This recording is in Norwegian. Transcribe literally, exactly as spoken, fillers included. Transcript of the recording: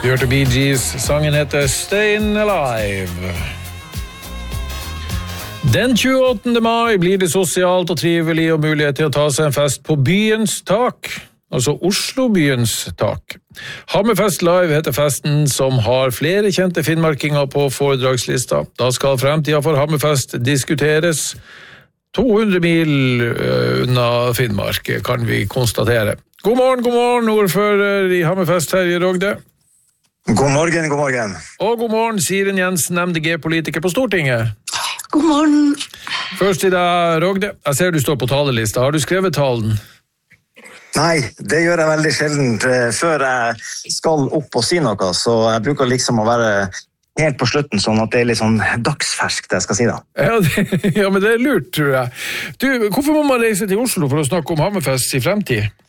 Du hørte Bee Gees, sangen heter Stayin' Alive. Den tjueåttende mai blir det sosialt og trivelig og mulighet til å ta seg en fest på byens tak, altså Oslo-byens tak. Hammerfest Live heter festen som har flere kjente finnmarkinger på foredragslista. Da skal fremtiden for Hammerfest diskuteres. to hundre mil unna Finnmark, kan vi konstatere. God morgen, god morgen, ordfører i Hammerfest, Terje Rogde. God morgen, god morgen. Og god morgen, Siren Jensen, M D G-politiker på Stortinget. God morgen. Først i dag, Rogde. Jeg ser du står på talelista. Har du skrevet talen? Nei, det gjør jeg veldig sjelden før jeg skal opp og si noe, så jeg bruker liksom å være helt på slutten, sånn at det er litt sånn dagsfersk det jeg skal si da. Ja, det, ja, men det er lurt, tror jeg. Du, hvorfor må man reise til Oslo for å snakke om Hammerfest i fremtid?